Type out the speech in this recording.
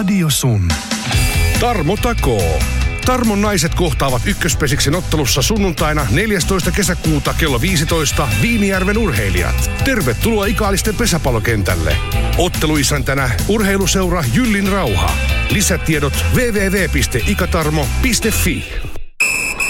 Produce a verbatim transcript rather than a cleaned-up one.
Radio Sun. Tarmo takoo. Tarmon naiset kohtaavat ykköspesiksen ottelussa sunnuntaina neljästoista kesäkuuta kello viisitoista Viinijärven urheilijat. Tervetuloa Ikaalisten pesäpallokentälle. Otteluisäntänä urheiluseura Jyllin Rauha. Lisätiedot double-u double-u double-u piste ikatarmo piste fi.